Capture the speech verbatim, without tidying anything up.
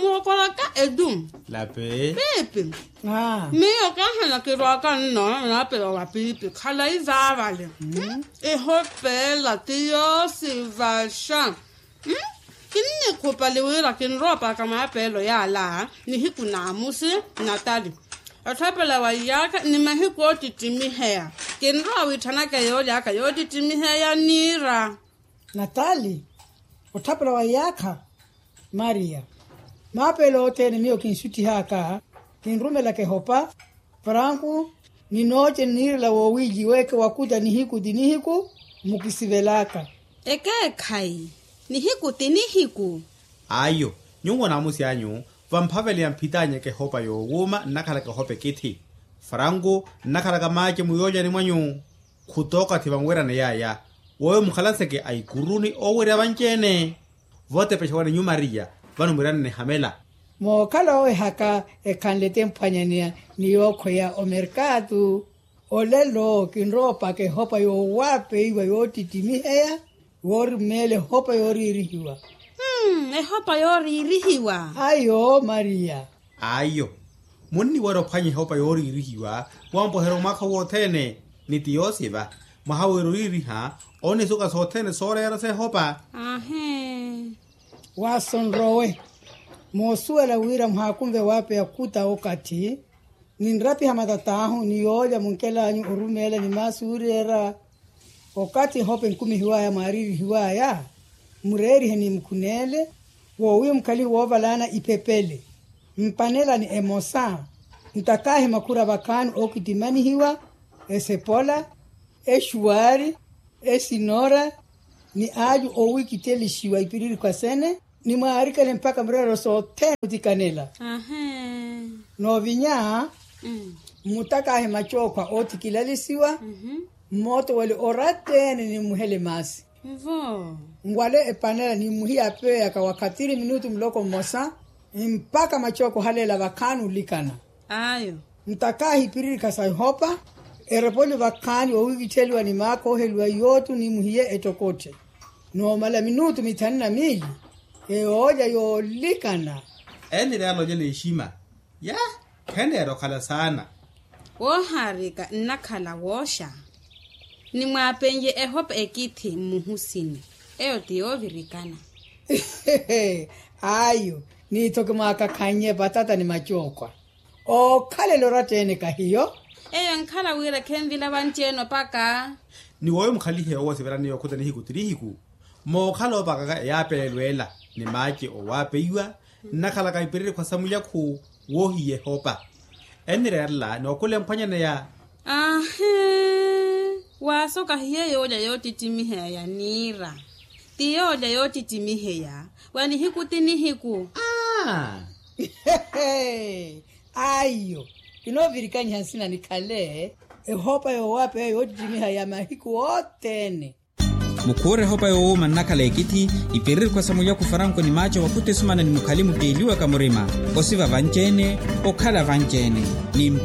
mo kola ka edum la pe pepe Ah. me o ka hana ke ro ka no na pe wa pepe khala izava le e hopela tio sivasha kinne kopa le wera kin ropa ka ma pelo ya la ni hikuna musi natali athapela wa yaka ni mahiko titimi hea kin ro wi thana ka yo ya ka yo titimi hea nira Natali, utapela wa yaka, Maria. Mapelo tene mio kinsuti haka, kinrumela ke hopa, Franku, ni noche niri la wawiji weke wakuta nihiku dinihiku, mukisivelaka. eke kai ni hiku tini hiku ayo nyungo na musi anyu vamphavele yampitanye ke hopa yo wuma nakhala ke hope kithi Franco nakhala ka mache muyoja ni mwanyu kutoka thivangwera ne yaya woyo mukhalanse ke aikuruni owera banchene vote pechwane nyu Maria vanu mirane ne hamela Mo kala oe haka e kanlete mpanyania ni yoko ya o mercado. Olelo kinropa ke hopa yo wape iwa yo titimiheya, wori mele hopa yo ririhiwa. hmm e hopa yo ririhiwa Ayo, Maria. ayo munni waro phanye hopa yori irihiwa wampo hero makha wothene nitiyosiva mahawero iriha one suka sothene sore era se hopa ahe Wasonrowe. Mosuela wira mhakumve wape ya kuta okati. Ninrapi hamatatahu ni yoja munkela anyu urumela ni masurera. Okati hope nkumi hiwaya mariri hiwaya. Mureri heni mkunele. Wowi mkali wovalana ipepele. Mpanela ni emosa. Mtakahi makura bakanu okitimani hiwa. Esepola. Eshuari. Esinora. Ni aju owi kiteli shiwa ipiriri kwa sene. Ni maarika le mpaka mrero sote utikanela. ahe No vinya mm mutaka he machokwa oti kilalisiwa. mhm Moto wale orate ni muhele masi. vo Ngwale epanela ni muhia pe akawakatiri minutu mloko mosa. Mpaka machoko halela bakanu likana. ayo Mtaka hipiriri kasai hopa. Erepoli bakani owi kiteliwa ni mako helwa yotu ni muhie etokote. No mala minutu mitani na mili. E oja yo likana. ene ralo jele heshima ya kende ro khala sana wo harika nakhala wosha ni mwapenye e hopa ekithi muhusini eyo tiyo virikana Ayo, ni toke maka kanye batata ni machokwa. O kale loratene kahiyo. eyo nkhala wira kemvila bancheno paka ni woyo mkhalihe owo severani yo khutani hiku tirihiku mo khalo baka ka ya pelelwela ni mache o wapeiwa nakhala ka ipirire kwa samulya khu wo hiye hopa enirela no kule mphanyana ya ahe wasoka hiye yoja yotitimiheya ya nira tiyoja yotitimiheya wani hiku tini hiku ah Ayo, ino virikani hansina ni kale. E hopa yo wape yo jimiha ya mahiku otene. mukure hopa yo manakala ekiti ipiriri kwa samuya ku Franco ni macho wakute sumana ni mukalimu teliwa kamurima osiva vanchene okhala vanchene ni